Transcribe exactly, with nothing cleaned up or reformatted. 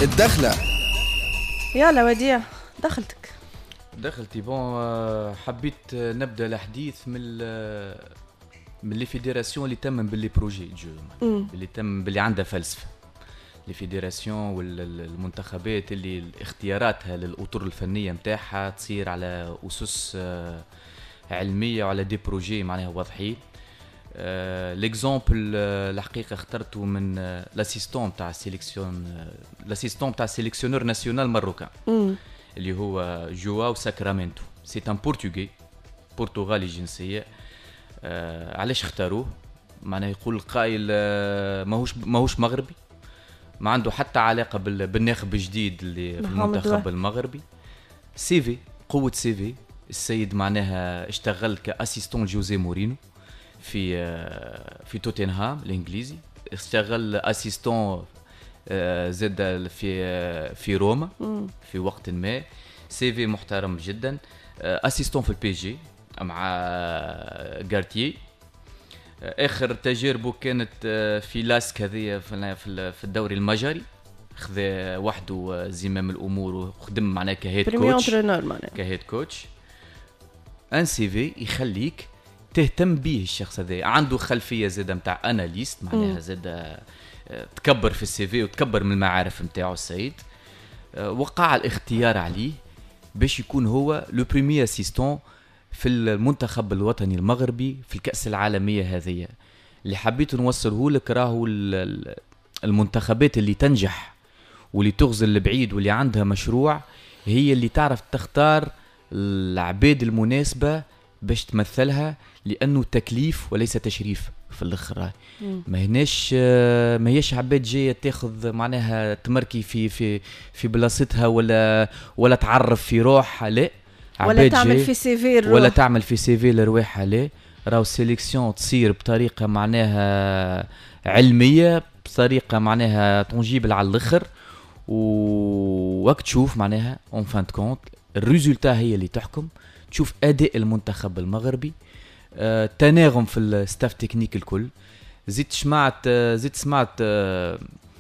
الدخلة. يلا وديع دخلتك. دخلتي بون. حبيت نبدا الحديث من من لي فيدراسيون اللي تمن باللي بروجي جو اللي تم باللي عندها فلسفه. لي فيدراسيون والمنتخبات اللي الاختياراتها للاطر الفنيه نتاعها تصير على اسس علميه وعلى دي بروجي معناها واضحين. ليكزامبل الحقيقه اخترته من لاسيستون تاع السيليكسيون لاسيستون تاع السيليكسيونور ناسيونال ماروكان اللي هو جواو ساكرامنتو. سي ان بورتوغي برتغالي الجنسيه. آه علاش اختاروه؟ معناه يقول القائل آه ماهوش ماهوش مغربي، ما عنده حتى علاقه بالناخب الجديد اللي في المنتخب المغربي. سي في قوه سي في. السيد معناها اشتغل كاسيستون جوزي مورينو في آه في توتنهام الانجليزي، اشتغل اسيستون آه زاد في آه في روما مم. في وقت ما. سي في محترم جدا. آه اسيستون في البي جي مع غارتيي. اخر تجاربه كانت في لاسك هذه في الدوري المجري، خذ وحده زمام الامور وخدم معنا كهيد كوتش كهيد كوتش. ان سي في يخليك تهتم به الشخص هذا. عنده خلفيه زاده نتاع اناليست معناها زاده تكبر في السي في وتكبر من المعارف نتاعو السيد. وقع الاختيار عليه باش يكون هو لو بريمير اسيستون في المنتخب الوطني المغربي في الكأس العالمية هذه. اللي حبيت نوصله لك راهو المنتخبات اللي تنجح واللي تغزل البعيد واللي عندها مشروع هي اللي تعرف تختار العباد المناسبة باش تمثلها، لأنه تكليف وليس تشريف في الأخرى. ما هناش ما هيش عباد جاية تاخذ معناها تمركي في في في بلاصتها ولا ولا تعرف في روحها، لا، ولا تعمل في سي في الروح. ولا تعمل في سي في لروحها، لا. راهو السيليكسيون تصير بطريقة معناها علمية، بطريقة معناها تنجيبل على الآخر، ووقت تشوف معناها اون فان كونت الريزولتا هي اللي تحكم. تشوف أداء المنتخب المغربي، آه، تناغم في الستاف تكنيك الكل. زيت سمعت زيت سمعت آه،